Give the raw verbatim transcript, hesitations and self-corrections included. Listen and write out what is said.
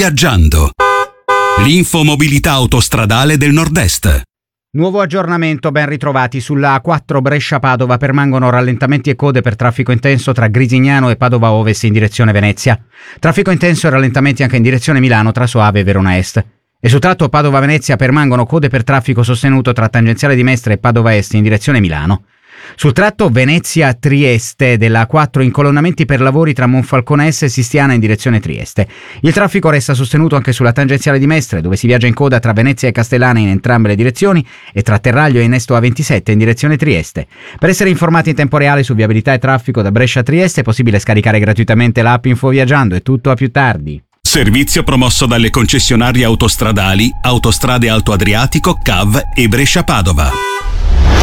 Viaggiando. L'infomobilità autostradale del Nord-Est. Nuovo aggiornamento, ben ritrovati. Sulla A quattro Brescia-Padova permangono rallentamenti e code per traffico intenso tra Grisignano e Padova Ovest in direzione Venezia. Traffico intenso e rallentamenti anche in direzione Milano tra Soave e Verona Est. E sul tratto Padova-Venezia permangono code per traffico sostenuto tra Tangenziale di Mestre e Padova Est in direzione Milano. Sul tratto Venezia-Trieste della A quattro incolonnamenti per lavori tra Monfalcone Est e Sistiana in direzione Trieste. Il traffico resta sostenuto anche sulla Tangenziale di Mestre, dove si viaggia in coda tra Venezia e Castellana in entrambe le direzioni e tra Terraglio e Innesto A ventisette in direzione Trieste. Per essere informati in tempo reale su viabilità e traffico da Brescia a Trieste è possibile scaricare gratuitamente l'app Info Viaggiando. È tutto, a più tardi. Servizio promosso dalle concessionarie autostradali Autostrade Alto Adriatico, C A V e Brescia Padova.